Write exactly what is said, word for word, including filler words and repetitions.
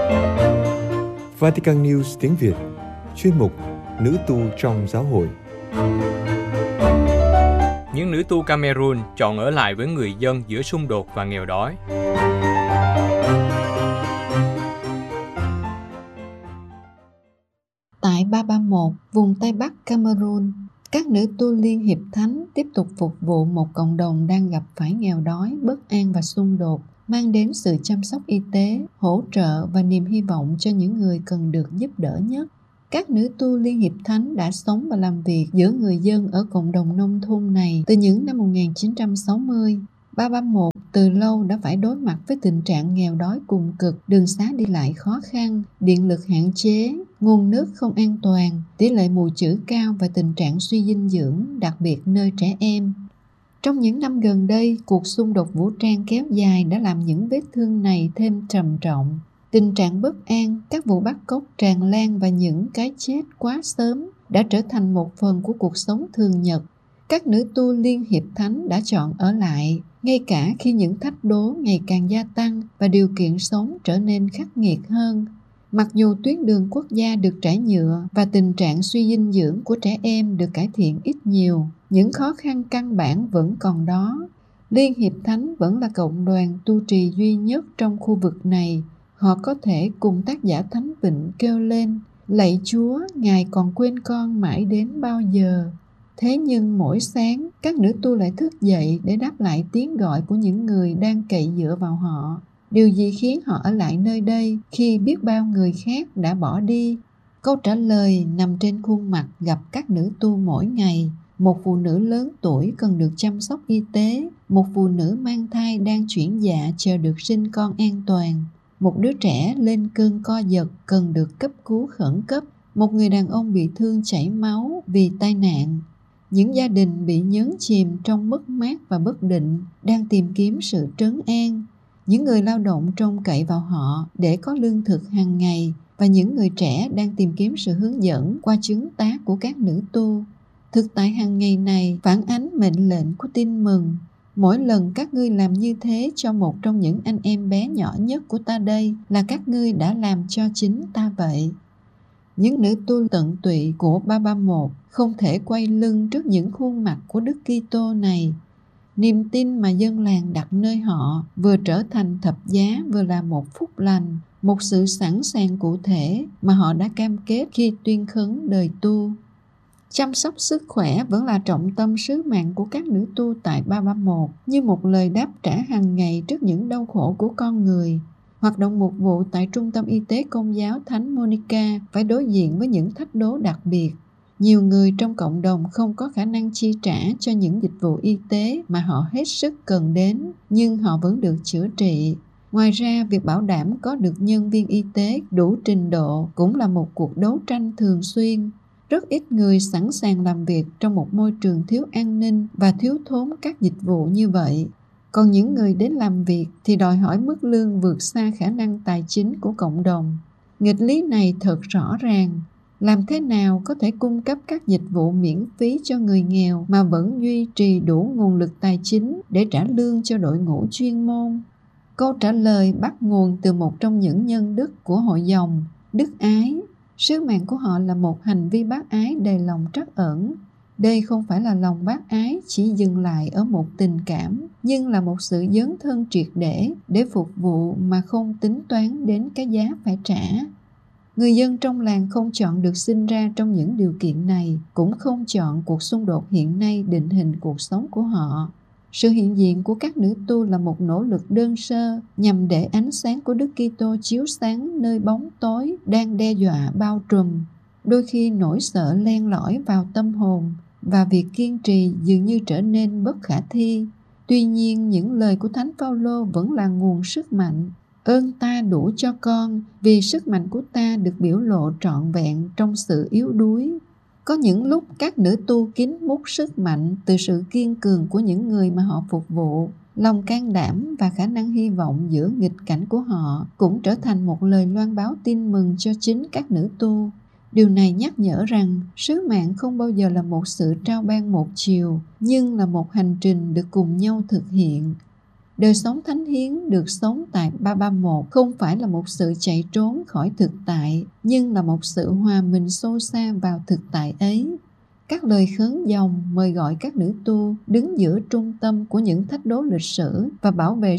Vatican News tiếng Việt, chuyên mục Nữ tu trong giáo hội. Những nữ tu Cameroon chọn ở lại với người dân giữa xung đột và nghèo đói. Tại ba ba mốt, vùng Tây Bắc Cameroon, các nữ tu Liên Hiệp Thánh tiếp tục phục vụ một cộng đồng đang gặp phải nghèo đói, bất an và xung đột, mang đến sự chăm sóc y tế, hỗ trợ và niềm hy vọng cho những người cần được giúp đỡ nhất. Các nữ tu Liên Hiệp Thánh đã sống và làm việc giữa người dân ở cộng đồng nông thôn này từ những năm một nghìn chín trăm sáu mươi. ba ba mốt từ lâu đã phải đối mặt với tình trạng nghèo đói cùng cực, đường xá đi lại khó khăn, điện lực hạn chế, nguồn nước không an toàn, tỷ lệ mù chữ cao và tình trạng suy dinh dưỡng, đặc biệt nơi trẻ em. Trong những năm gần đây, cuộc xung đột vũ trang kéo dài đã làm những vết thương này thêm trầm trọng. Tình trạng bất an, các vụ bắt cóc tràn lan và những cái chết quá sớm đã trở thành một phần của cuộc sống thường nhật. Các nữ tu Liên Hiệp Thánh đã chọn ở lại, ngay cả khi những thách đố ngày càng gia tăng và điều kiện sống trở nên khắc nghiệt hơn. Mặc dù tuyến đường quốc gia được trải nhựa và tình trạng suy dinh dưỡng của trẻ em được cải thiện ít nhiều, những khó khăn căn bản vẫn còn đó. Liên Hiệp Thánh vẫn là cộng đoàn tu trì duy nhất trong khu vực này. Họ có thể cùng tác giả Thánh Vịnh kêu lên: lạy Chúa, Ngài còn quên con mãi đến bao giờ? Thế nhưng mỗi sáng, các nữ tu lại thức dậy để đáp lại tiếng gọi của những người đang cậy dựa vào họ. Điều gì khiến họ ở lại nơi đây khi biết bao người khác đã bỏ đi? Câu trả lời nằm trên khuôn mặt gặp các nữ tu mỗi ngày. Một phụ nữ lớn tuổi cần được chăm sóc y tế, một phụ nữ mang thai đang chuyển dạ chờ được sinh con an toàn, một đứa trẻ lên cơn co giật cần được cấp cứu khẩn cấp, một người đàn ông bị thương chảy máu vì tai nạn. Những gia đình bị nhấn chìm trong mất mát và bất định đang tìm kiếm sự trấn an. Những người lao động trông cậy vào họ để có lương thực hàng ngày, và những người trẻ đang tìm kiếm sự hướng dẫn qua chứng tá của các nữ tu. Thực tại hàng ngày này phản ánh mệnh lệnh của Tin Mừng. Mỗi lần các ngươi làm như thế cho một trong những anh em bé nhỏ nhất của ta đây, là các ngươi đã làm cho chính ta vậy. Những nữ tu tận tụy của ba ba mốt không thể quay lưng trước những khuôn mặt của Đức Kitô này. Niềm tin mà dân làng đặt nơi họ vừa trở thành thập giá, vừa là một phúc lành, một sự sẵn sàng cụ thể mà họ đã cam kết khi tuyên khấn đời tu. Chăm sóc sức khỏe vẫn là trọng tâm sứ mạng của các nữ tu tại ba ba mốt, như một lời đáp trả hàng ngày trước những đau khổ của con người. Hoạt động mục vụ tại Trung tâm Y tế Công giáo Thánh Monica phải đối diện với những thách đố đặc biệt. Nhiều người trong cộng đồng không có khả năng chi trả cho những dịch vụ y tế mà họ hết sức cần đến, nhưng họ vẫn được chữa trị. Ngoài ra, việc bảo đảm có được nhân viên y tế đủ trình độ cũng là một cuộc đấu tranh thường xuyên. Rất ít người sẵn sàng làm việc trong một môi trường thiếu an ninh và thiếu thốn các dịch vụ như vậy. Còn những người đến làm việc thì đòi hỏi mức lương vượt xa khả năng tài chính của cộng đồng. Nghịch lý này thật rõ ràng. Làm thế nào có thể cung cấp các dịch vụ miễn phí cho người nghèo mà vẫn duy trì đủ nguồn lực tài chính để trả lương cho đội ngũ chuyên môn? Câu trả lời bắt nguồn từ một trong những nhân đức của hội dòng, đức ái. Sứ mạng của họ là một hành vi bác ái đầy lòng trắc ẩn. Đây không phải là lòng bác ái chỉ dừng lại ở một tình cảm, nhưng là một sự dấn thân triệt để để phục vụ mà không tính toán đến cái giá phải trả. Người dân trong làng không chọn được sinh ra trong những điều kiện này, cũng không chọn cuộc xung đột hiện nay định hình cuộc sống của họ. Sự hiện diện của các nữ tu là một nỗ lực đơn sơ nhằm để ánh sáng của Đức Kitô chiếu sáng nơi bóng tối đang đe dọa bao trùm. Đôi khi nỗi sợ len lỏi vào tâm hồn và việc kiên trì dường như trở nên bất khả thi. Tuy nhiên, những lời của Thánh Phaolô vẫn là nguồn sức mạnh. Ơn ta đủ cho con, vì sức mạnh của ta được biểu lộ trọn vẹn trong sự yếu đuối. Có những lúc các nữ tu kín mút sức mạnh từ sự kiên cường của những người mà họ phục vụ. Lòng can đảm và khả năng hy vọng giữa nghịch cảnh của họ cũng trở thành một lời loan báo tin mừng cho chính các nữ tu. Điều này nhắc nhở rằng sứ mạng không bao giờ là một sự trao ban một chiều, nhưng là một hành trình được cùng nhau thực hiện. Đời sống thánh hiến được sống tại ba ba mốt không phải là một sự chạy trốn khỏi thực tại, nhưng là một sự hòa mình sâu xa vào thực tại ấy. Các lời khấn dòng mời gọi các nữ tu đứng giữa trung tâm của những thách đố lịch sử và bảo vệ